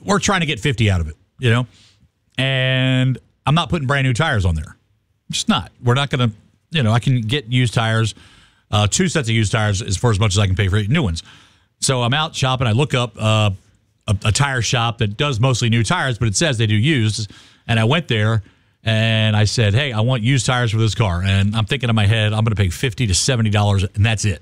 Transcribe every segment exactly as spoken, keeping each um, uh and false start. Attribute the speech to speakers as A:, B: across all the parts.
A: we're trying to get fifty out of it, you know? And I'm not putting brand new tires on there. I'm just not. We're not going to, you know, I can get used tires, uh, two sets of used tires as for as much as I can pay for new ones. So I'm out shopping. I look up uh, a, a tire shop that does mostly new tires, but it says they do used. And I went there and I said, hey, I want used tires for this car. And I'm thinking in my head, I'm going to pay fifty to seventy dollars, and that's it.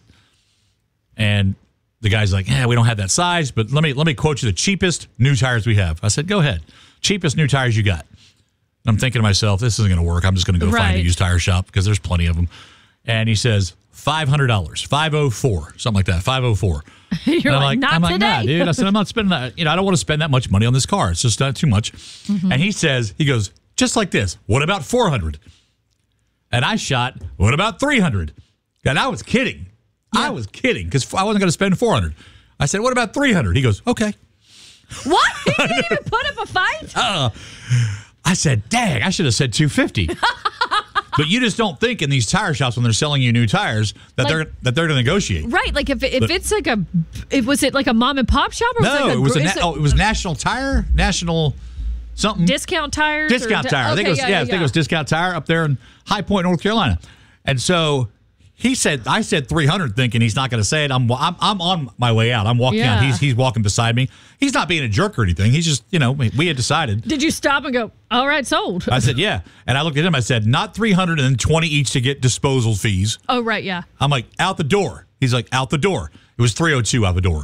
A: And the guy's like, yeah, we don't have that size, but let me let me quote you the cheapest new tires we have. I said, go ahead. Cheapest new tires you got. And I'm thinking to myself, this isn't going to work. I'm just going to go right. find a used tire shop because there's plenty of them. And he says, five hundred dollars, five oh four, something like that, five oh four.
B: You're
A: I'm
B: like,
A: like,
B: not
A: I'm like,
B: today.
A: nah, dude. I said, I'm not spending that. You know, I don't want to spend that much money on this car. It's just not too much. Mm-hmm. And he says, he goes, just like this. What about four hundred? And I shot, what about three hundred? And I was kidding. Yeah. I was kidding because I wasn't going to spend four hundred. I said, what about three hundred? He goes, okay.
B: What? He didn't even put up a fight?
A: Uh, I said, dang, I should have said two fifty. But you just don't think in these tire shops when they're selling you new tires that
B: like,
A: they're that they're going to negotiate.
B: Right. Like if if
A: but,
B: it's like a, it was it like a mom and pop shop? Or
A: no,
B: was it, like a,
A: it, was a na-
B: it,
A: oh, it was National Tire, National something.
B: Discount Tires?
A: Discount
B: or,
A: Tire.
B: Okay,
A: I think it was,
B: yeah,
A: yeah,
B: yeah,
A: I think
B: yeah.
A: it was Discount Tire up there in High Point, North Carolina. And so he said, I said three hundred thinking he's not going to say it. I'm, I'm I'm on my way out. I'm walking
B: Yeah.
A: out. He's he's walking beside me. He's not being a jerk or anything. He's just, you know, we, we had decided.
B: Did you stop and go, all right, sold?
A: I said, yeah. And I looked at him. I said, not three hundred and twenty each to get disposal fees.
B: Oh, right, yeah.
A: I'm like, out the door. He's like, out the door. It was three oh two out the door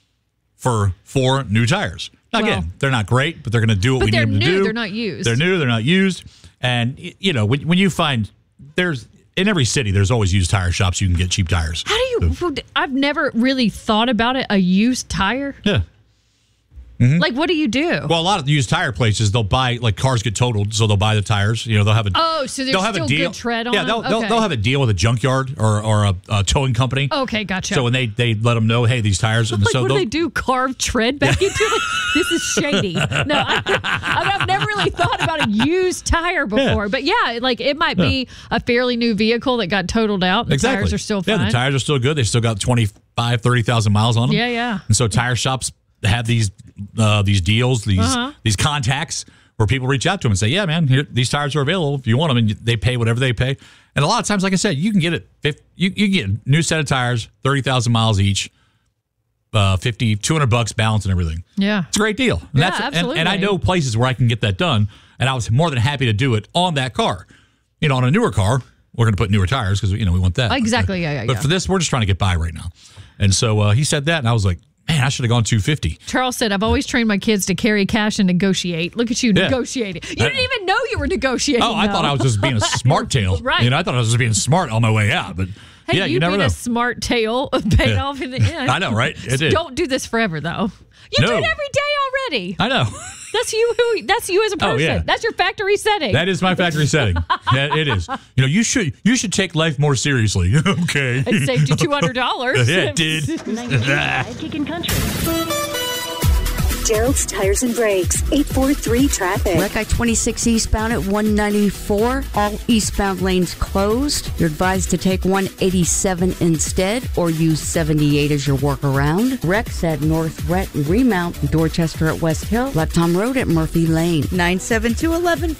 A: for four new tires. Now,
B: Well,
A: again, they're not great, but they're going to do what
B: but
A: we need
B: they're
A: them to
B: new,
A: do.
B: they're not used.
A: They're new. They're not used. And, y- you know, when, when you find there's in every city, there's always used tire shops you can get cheap tires.
B: How do you,
A: So,
B: I've never really thought about it, a used tire.
A: yeah.
B: Like, what do you do?
A: Well, a lot of the used tire places, they'll buy, like cars get totaled, so they'll buy the tires. You know, they'll have a
B: Oh, so there's
A: they'll have
B: still
A: a deal.
B: good tread on
A: Yeah,
B: them?
A: they'll, they'll,
B: Okay.
A: they'll have a deal with a junkyard or, or a, a towing company.
B: Okay, gotcha.
A: So when they, they let them know, hey, these tires. And
B: like,
A: so
B: what do
A: they'll-
B: they do? Carve tread back into it? This is shady. No, I, I, I've never really thought about a used tire before.
A: Yeah.
B: But yeah, like it might be a fairly new vehicle that got totaled out. The
A: Exactly.
B: tires are still fine.
A: Yeah, the tires are still good. They still got twenty-five, thirty thousand miles on them.
B: Yeah, yeah.
A: And so tire shops have these uh, these deals, these
B: Uh-huh.
A: these contacts where people reach out to them and say, yeah, man, here, these tires are available if you want them. And they pay whatever they pay. And a lot of times, like I said, you can get it. If you, you can get a new set of tires, thirty thousand miles each, uh, fifty, two hundred bucks balance and everything.
B: Yeah.
A: It's a great deal. And
B: Yeah,
A: that's, and,
B: absolutely.
A: and I know places where I can get that done. And I was more than happy to do it on that car. You know, on a newer car, we're going to put newer tires because, you know, we want that.
B: Exactly,
A: But,
B: yeah, yeah,
A: But
B: yeah.
A: for this, we're just trying to get by right now. And so uh, he said that, and I was like, man, I should have gone two fifty.
B: Charles said, I've always trained my kids to carry cash and negotiate. Look at you
A: Yeah.
B: negotiating. You
A: I-
B: didn't even know you were negotiating.
A: Oh, I
B: though.
A: thought I was just being a smart tail.
B: Right.
A: You know, I thought I was just being smart on my way out. But
B: Hey,
A: yeah,
B: you,
A: you never
B: being
A: know.
B: a smart tail paid
A: Yeah.
B: off in the end.
A: I know, right? It did.
B: Don't do this forever, though. You
A: No.
B: do it every day already.
A: I know.
B: That's you. Who? That's you as a person.
A: Oh, yeah.
B: That's your factory setting.
A: That is my factory setting. Yeah, it is. You know, you should you should take life more seriously. Okay.
B: It saved you two hundred dollars.
A: Yeah, it did.
C: ninety-five Kickin' Country. Gerald's Tires and Brakes, eight four three traffic.
D: Wreck I twenty-six eastbound at one ninety-four. All eastbound lanes closed. You're advised to take one eighty-seven instead or use seventy-eight as your workaround. Wrecks at North Rhett and Remount, Dorchester at West Hill, Lefton Road at Murphy Lane.
E: nine seven two, eleven